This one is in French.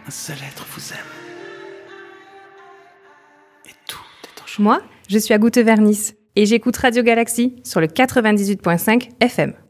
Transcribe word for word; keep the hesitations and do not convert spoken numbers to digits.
Un seul être vous aime. Et tout est en jeu. Moi, je suis à Goutte-Vernis et j'écoute Radio Galaxy sur le quatre-vingt-dix-huit virgule cinq F M.